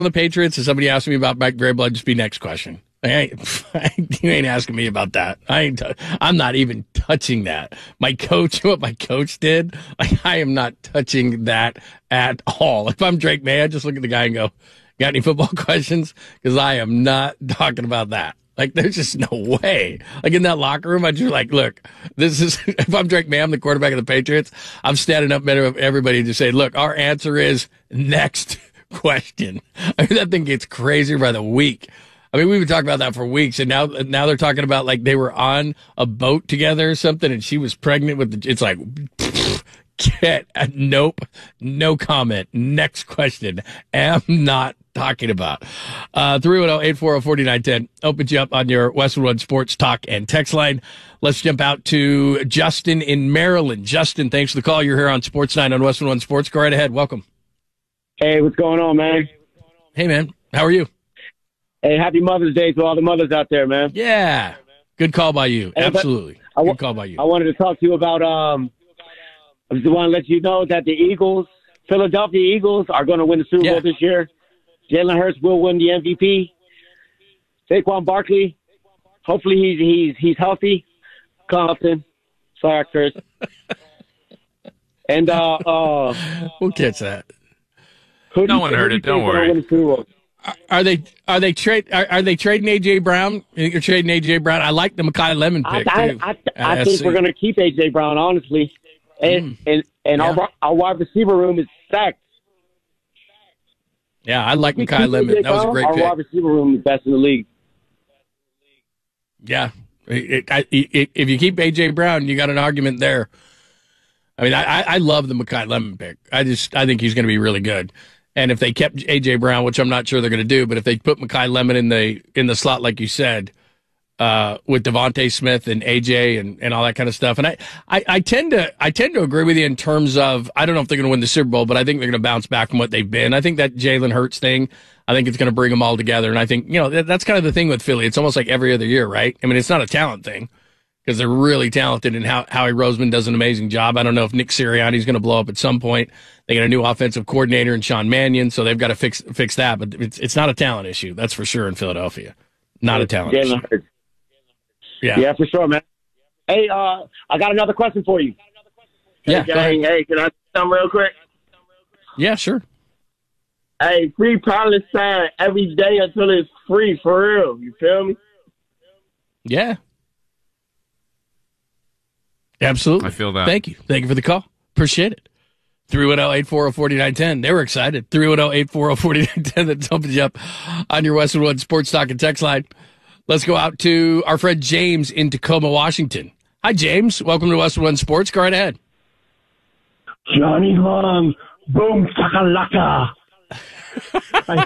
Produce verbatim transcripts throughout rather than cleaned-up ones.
the Patriots and somebody asked me about Mike Vrabel, I'd just be next question. I ain't, you ain't asking me about that. I ain't. T- I'm not even touching that. My coach, what my coach did, like, I am not touching that at all. If I'm Drake May, I just look at the guy and go, "Got any football questions?" Because I am not talking about that. Like, there's just no way. Like, in that locker room, I just like, look, this is. If I'm Drake May, I'm the quarterback of the Patriots. I'm standing up in front of everybody to say, "Look, our answer is next question." I mean, that thing gets crazier by the week. I mean, we've been talking about that for weeks, and now now they're talking about, like, they were on a boat together or something, and she was pregnant with the, it's like, get, nope, no comment. Next question. Am not talking about. Uh, three one zero, eight four zero, four nine one zero opens you up on your Westwood One Sports Talk and text line. Let's jump out to Justin in Maryland. Justin, thanks for the call. You're here on Sports nine on Westwood One Sports. Go right ahead. Welcome. Hey, what's going on, man? Hey, man. How are you? Hey, happy Mother's Day to all the mothers out there, man. Yeah. Good call by you. Hey, Absolutely. I, Good call by you. I wanted to talk to you about, um, I just want to let you know that the Eagles, Philadelphia Eagles, are going to win the Super Yeah. Bowl this year. Jalen Hurts will win the M V P. Saquon Barkley, hopefully he's he's he's healthy. Compton. Sorry, Chris. and, uh, uh, We'll catch that. who do No you one think- heard who it. do you Don't think is gonna worry. win the Super Bowl? Are they are they trade are, are they trading A J Brown? You think you're trading A J Brown? I like the Mekhi Lemon I, pick I, too. I, Uh, I let's think see. we're going to keep A J Brown, honestly. And Mm. and, and Yeah. our, our wide receiver room is stacked. Yeah, I like We Mekhi keep Lemon. A J That was a Brown, great our pick. wide receiver room is best in the league. Yeah, It- it- I- it- if you keep A J Brown, you got an argument there. I mean, I, I I love the Mekhi Lemon pick. I just I think he's going to be really good. And if they kept A J Brown, which I'm not sure they're going to do, but if they put Mekhi Lemon in the in the slot like you said, uh, with Devontae Smith and A J and, and all that kind of stuff, and I, I, I tend to I tend to agree with you in terms of I don't know if they're going to win the Super Bowl, but I think they're going to bounce back from what they've been. I think that Jalen Hurts thing, I think it's going to bring them all together, and I think you know that, that's kind of the thing with Philly. It's almost like every other year, right? I mean, it's not a talent thing. Because they're really talented, and how Howie Roseman does an amazing job. I don't know if Nick Sirianni's going to blow up at some point. They got a new offensive coordinator in Sean Mannion, so they've got to fix fix that. But it's it's not a talent issue, that's for sure in Philadelphia. Not a talent Jalen issue. Hurts. Yeah, Yeah, for sure, man. Hey, uh, I got another question for you. yeah, Hey, go ahead. gang, hey, can I say something real quick? Yeah, sure. Hey, free pilot sign every day until it's free, for real. You feel me? Yeah, absolutely. I feel that. Thank you. Thank you for the call. Appreciate it. three one zero, eight four zero, four nine one zero. They were excited. three one zero, eight four zero, four nine one zero. That opens you up on your Westwood One Sports Talk and text line. Let's go out to our friend James in Tacoma, Washington. Hi, James. Welcome to Westwood One Sports. Go right ahead. Johnny Long, boom, chakalaka. I,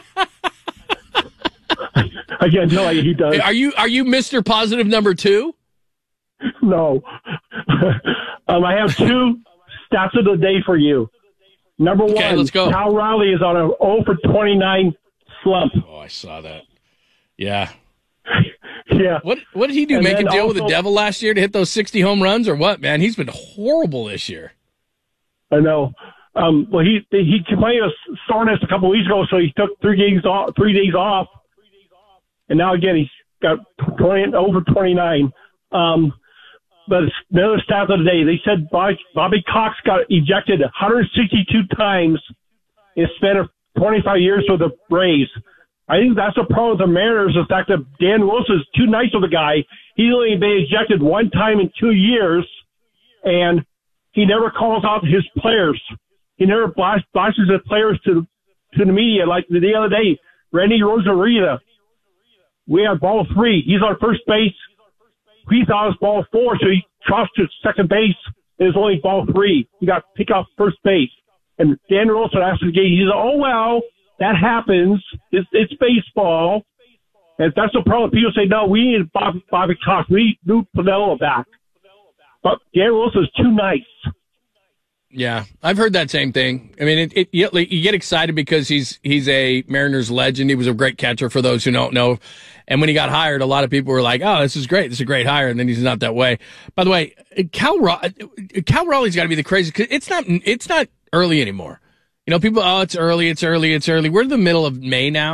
I can't tell you he does. Hey, are you are you Mister Positive number two? No. um, I have two stats of the day for you. Number one, Okay, let's go. Cal Raleigh is on an zero for twenty-nine slump. Oh, I saw that. Yeah. Yeah. What what did he do? And Make a then deal with the also- devil last year to hit those sixty home runs or what, man? He's been horrible this year. I know. Um, well, he he complained of soreness a couple weeks ago, so he took three days off. Three days off, and now again he's got twenty, over twenty-nine. Um, but another stat of the day, they said Bobby, Bobby Cox got ejected one hundred sixty-two times in a span of twenty-five years with the Rays. I think that's the problem with the Mariners, the fact that Dan Wilson is too nice of a guy. He's only been ejected one time in two years, and he never calls out his players. He never flashes his players to to the media. Like the other day, Randy Rosarita, we have ball three. He's on first base. He's on his ball four, so he crossed to second base. There's only ball three. He got picked off first base. And Dan Wilson after the game, he said, oh, well, that happens. It's, it's baseball. And that's the problem. People say, no, we need Bobby, Bobby Cox. We need Lou Piniella back. But Dan Wilson's too nice. Yeah, I've heard that same thing. I mean, it, it you, you get excited because he's he's a Mariners legend. He was a great catcher for those who don't know. And when he got hired, a lot of people were like, "Oh, this is great. This is a great hire." And then he's not that way. By the way, Cal Ra- Cal Raleigh's got to be the crazy. Cause it's not it's not early anymore. You know, people, oh, it's early, it's early, it's early. We're in the middle of May now.